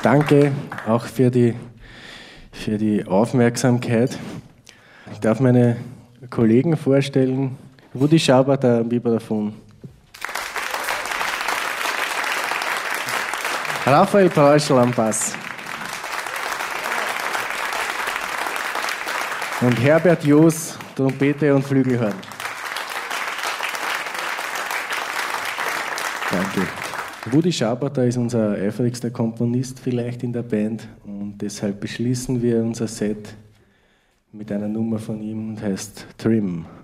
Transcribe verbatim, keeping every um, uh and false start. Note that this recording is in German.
Danke auch für die, für die Aufmerksamkeit. Ich darf meine Kollegen vorstellen. Rudi Schaber, der Vibraphon. Raphael Preuschel am Bass. Und Herbert Joos, Trompete und Flügelhorn. Danke. Rudi Schaberter ist unser eifrigster Komponist vielleicht in der Band und deshalb beschließen wir unser Set mit einer Nummer von ihm und heißt Trim.